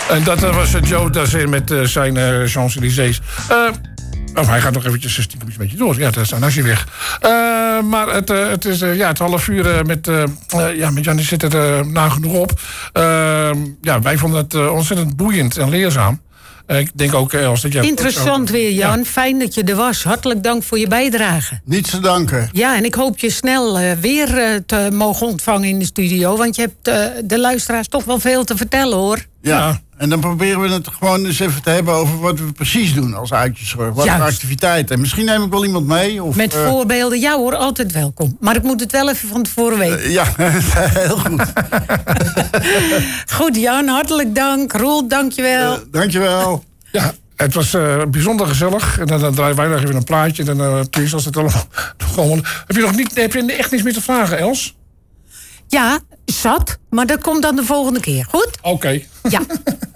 En dat was Joe Dassin met zijn Champs-Élysées. Hij gaat nog eventjes een beetje door. Ja, dan is hij weg. Maar het is het half uur met Jan zit er nagenoeg op. Wij vonden het ontzettend boeiend en leerzaam. Ik denk ook, Els, dat jij... Interessant weer, Jan. Ja. Fijn dat je er was. Hartelijk dank voor je bijdrage. Niets te danken. Ja, en ik hoop je snel weer te mogen ontvangen in de studio. Want je hebt de luisteraars toch wel veel te vertellen, hoor. Ja. En dan proberen we het gewoon eens even te hebben over wat we precies doen als uitjeszorg. Wat voor activiteiten. En misschien neem ik wel iemand mee. Of, met voorbeelden, ja hoor, altijd welkom. Maar ik moet het wel even van tevoren weten. Ja, heel goed. Goed, Jan, hartelijk dank. Roel, dankjewel. Dankjewel. Ja, het was bijzonder gezellig. En dan draaien wij nog even een plaatje. En dan als het allemaal... Heb je echt niets meer te vragen, Els? Ja, zat. Maar dat komt dan de volgende keer. Goed? Oké. Ja.